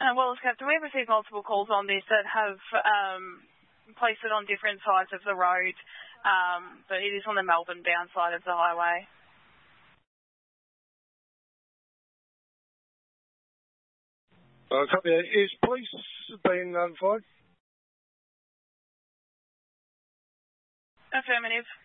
Well, Captain, we've received multiple calls on this that have placed it on different sides of the road, but it is on the Melbourne-bound side of the highway. Copy. Is police being notified? Affirmative.